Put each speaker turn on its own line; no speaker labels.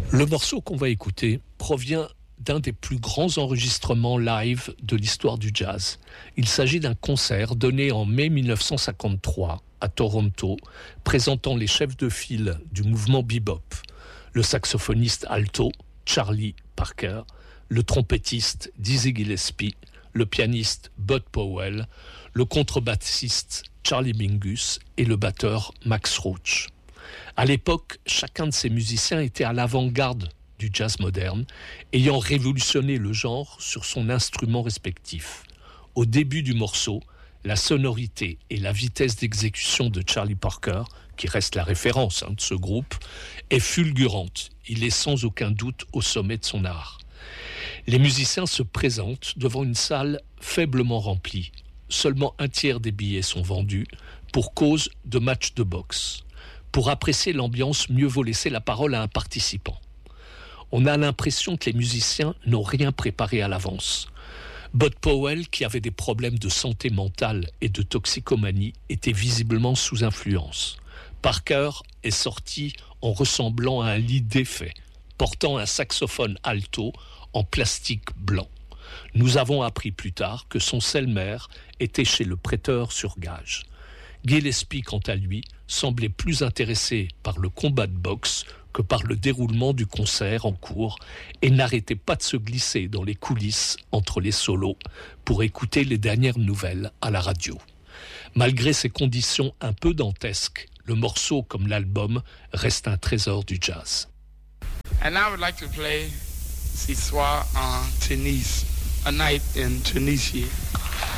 Le morceau qu'on va écouter provient d'un des plus grands enregistrements live de l'histoire du jazz. Il s'agit d'un concert donné en mai 1953 à Toronto, présentant les chefs de file du mouvement bebop, le saxophoniste alto Charlie Parker, le trompettiste Dizzy Gillespie, le pianiste Bud Powell, le contrebassiste Charlie Mingus et le batteur Max Roach. À l'époque, chacun de ces musiciens était à l'avant-garde du jazz moderne, ayant révolutionné le genre sur son instrument respectif. Au début du morceau, la sonorité et la vitesse d'exécution de Charlie Parker, qui reste la référence de ce groupe, est fulgurante. Il est sans aucun doute au sommet de son art. Les musiciens se présentent devant une salle faiblement remplie. Seulement un tiers des billets sont vendus pour cause de matchs de boxe. Pour apprécier l'ambiance, mieux vaut laisser la parole à un participant. On a l'impression que les musiciens n'ont rien préparé à l'avance. Bud Powell, qui avait des problèmes de santé mentale et de toxicomanie, était visiblement sous influence. Parker est sorti en ressemblant à un lit défait, portant un saxophone alto en plastique blanc. Nous avons appris plus tard que son celle-mère était chez le prêteur sur gage. Gillespie, quant à lui, semblait plus intéressé par le combat de boxe que par le déroulement du concert en cours et n'arrêtait pas de se glisser dans les coulisses entre les solos pour écouter les dernières nouvelles à la radio. Malgré ces conditions un peu dantesques, le morceau comme l'album reste un trésor du jazz.
And I would like to play Ce soir en Tunis, A Night in Tunisia.